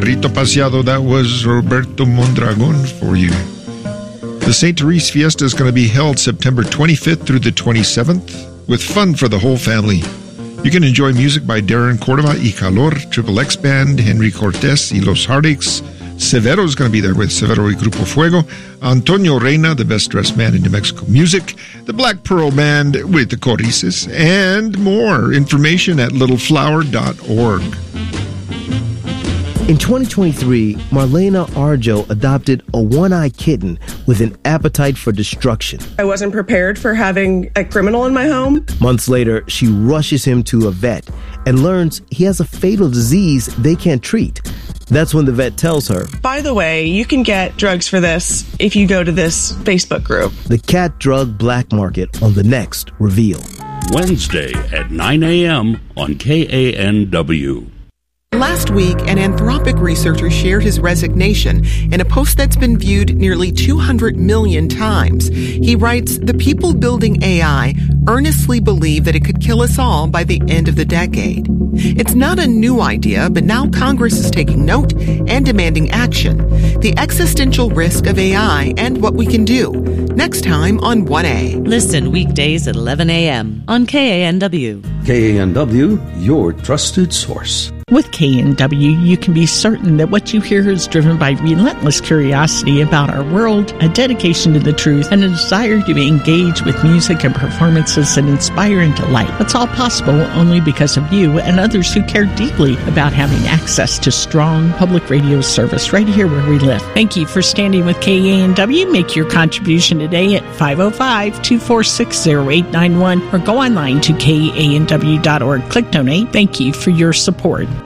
Carrito Paseado, that was Roberto Mondragon for you. The St. Therese Fiesta is going to be held September 25th through the 27th with fun for the whole family. You can enjoy music by Darren Cordova y Calor, Triple X Band, Henry Cortez y Los Heartaches. Severo is going to be there with Severo y Grupo Fuego. Antonio Reina, the best dressed man in New Mexico music. The Black Pearl Band with the Corices. And more information at littleflower.org. In 2023, Marlena Arjo adopted a one-eyed kitten with an appetite for destruction. I wasn't prepared for having a criminal in my home. Months later, she rushes him to a vet and learns he has a fatal disease they can't treat. That's when the vet tells her, by the way, you can get drugs for this if you go to this Facebook group. The cat drug black market on the next Reveal. Wednesday at 9 a.m. on KANW. Last week, an Anthropic researcher shared his resignation in a post that's been viewed nearly 200 million times. He writes, "The people building AI earnestly believe that it could kill us all by the end of the decade." It's not a new idea, but now Congress is taking note and demanding action. The existential risk of AI and what we can do. Next time on 1A. Listen weekdays at 11 a.m. on KANW. KANW, your trusted source. With KNW, you can be certain that what you hear is driven by relentless curiosity about our world, a dedication to the truth, and a desire to engage with music and performances that inspire and delight. It's all possible only because of you and others who care deeply about having access to strong public radio service right here where we live. Thank you for standing with KANW. Make your contribution today at 505-246-0891 or go online to KANW.org. Click donate. Thank you for your support.